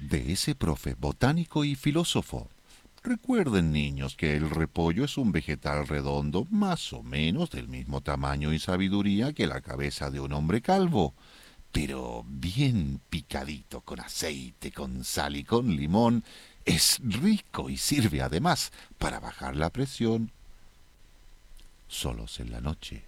de ese profe botánico y filósofo. Recuerden, niños, que el repollo es un vegetal redondo más o menos del mismo tamaño y sabiduría que la cabeza de un hombre calvo, pero bien picadito con aceite, con sal y con limón. Es rico y sirve además para bajar la presión. Solos en la noche,